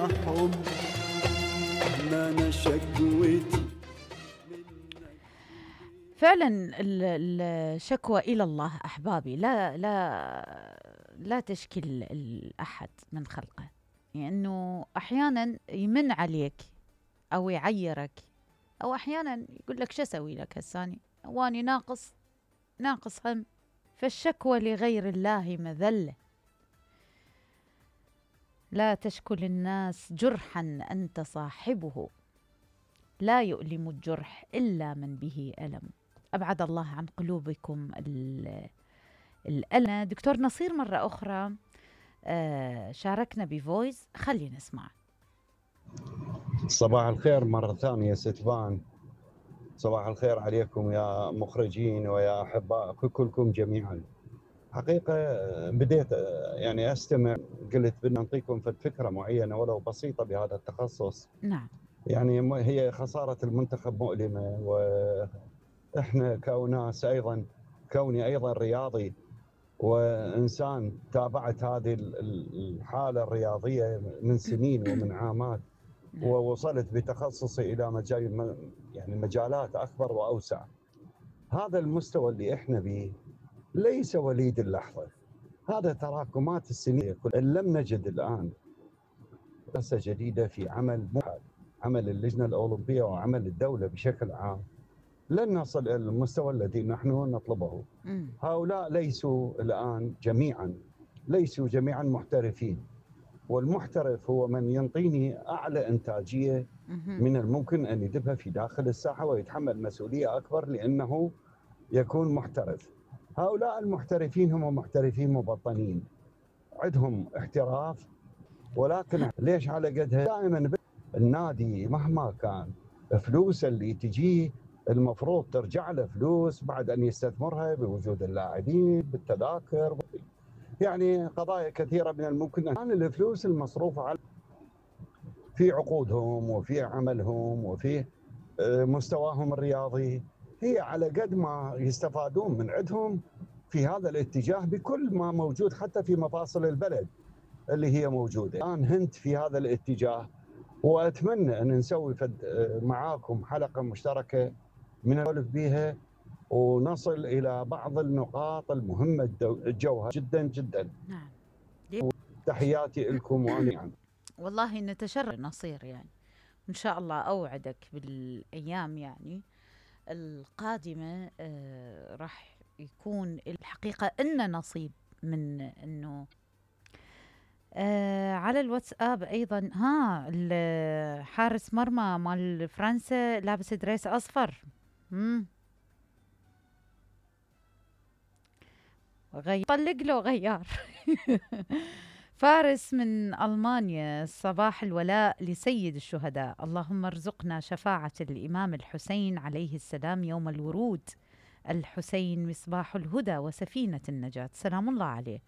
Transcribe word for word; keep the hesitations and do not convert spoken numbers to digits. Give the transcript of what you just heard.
حب ما أنا شكوتي. فعلا ال- الشكوى إلى الله أحبابي لا لا لا تشكي ال- الأحد من خلقه، لأنه يعني أحيانا يمن عليك أو يعيرك، أو أحيانا يقول لك شو أسوي لك هساني واني ناقص ناقص هم. فالشكوى لغير الله مذلة. لا تشكو للناس جرحا أنت صاحبه، لا يؤلم الجرح إلا من به ألم. أبعد الله عن قلوبكم ال- الألم. دكتور نصير مرة أخرى آه، شاركنا بفويس، خلينا نسمع. صباح الخير مرة ثانية ستفان، صباح الخير عليكم يا مخرجين ويا أحباء كلكم جميعا. حقيقة بديت يعني أستمع، قلت بدنا نعطيكم فكرة معينة ولو بسيطة بهذا التخصص. نعم. يعني هي خسارة المنتخب مؤلمة، وإحنا كوناس أيضا، كوني أيضا رياضي وإنسان تابعت هذه الحالة الرياضية من سنين ومن عامات، ووصلت بتخصصي إلى مجال يعني مجالات أكبر وأوسع. هذا المستوى اللي إحنا به ليس وليد اللحظة، هذا تراكمات السنين. إن لم نجد الآن دراسة جديدة في عمل عمل اللجنة الأولمبية وعمل الدولة بشكل عام، لن نصل إلى المستوى الذي نحن نطلبه. هؤلاء ليسوا الآن جميعا ليسوا جميعا محترفين، والمحترف هو من ينطيني أعلى إنتاجية من الممكن أن يدبها في داخل الساحة ويتحمل مسؤولية أكبر لأنه يكون محترف. هؤلاء المحترفين هم محترفين مبطنين، عندهم احتراف، ولكن ليش على قدها؟ دائما النادي مهما كان فلوس اللي تجيه المفروض ترجع له فلوس بعد أن يستثمرها بوجود اللاعبين بالتذاكر، يعني قضايا كثيرة من الممكن أن الفلوس المصروفة على في عقودهم وفي عملهم وفي مستواهم الرياضي هي على قد ما يستفادون من عندهم في هذا الاتجاه بكل ما موجود حتى في مفاصل البلد اللي هي موجودة. الآن هنت في هذا الاتجاه، وأتمنى أن نسوي معاكم حلقة مشتركة من نسولف بها ونصل إلى بعض النقاط المهمة الجوهر جدا جدا. نعم. تحياتي لكم وأنا يعني. والله نتشرف نصير يعني، إن شاء الله أوعدك بالأيام يعني القادمة آه راح يكون الحقيقة إن نصيب من إنه آه على الواتساب أيضا. ها حارس مرمى مال فرنسا لابس دريس أصفر. مم. غير طلق له غيار. فارس من ألمانيا، صباح الولاء لسيد الشهداء، اللهم ارزقنا شفاعة الإمام الحسين عليه السلام يوم الورود، الحسين مصباح الهدى وسفينة النجاة، سلام الله عليه.